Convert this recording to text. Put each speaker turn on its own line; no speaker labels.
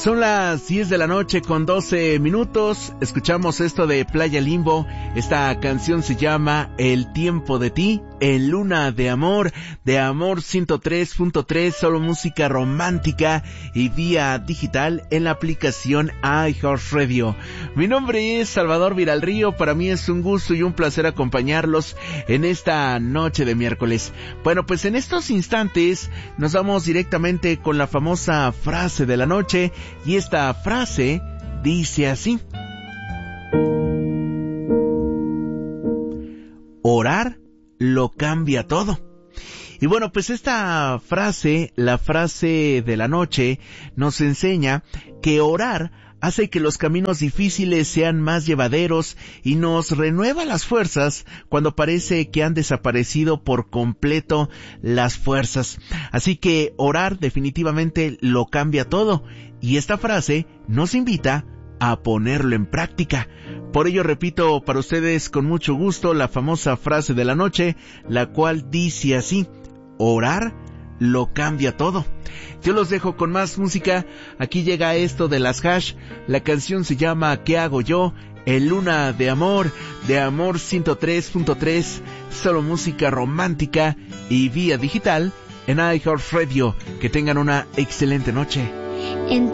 Son las 10 de la noche con 12 minutos. Escuchamos esto de Playa Limbo. Esta canción se llama El Tiempo de Ti, en Luna de Amor 103.3, solo música romántica y vía digital en la aplicación iHeartRadio. Mi nombre es Salvador Viralrío. Para mí es un gusto y un placer acompañarlos en esta noche de miércoles. Bueno, pues en estos instantes nos vamos directamente con la famosa frase de la noche. Y esta frase dice así: orar lo cambia todo. Y bueno, pues esta frase, la frase de la noche, nos enseña que orar hace que los caminos difíciles sean más llevaderos y nos renueva las fuerzas cuando parece que han desaparecido por completo las fuerzas. Así que orar definitivamente lo cambia todo. Y esta frase nos invita a ponerlo en práctica. Por ello repito para ustedes con mucho gusto la famosa frase de la noche, la cual dice así: orar lo cambia todo. Yo los dejo con más música. Aquí llega esto de las Hash. La canción se llama ¿Qué hago yo? En Luna de Amor 103.3, solo música romántica y vía digital en iHeartRadio. Que tengan una excelente noche.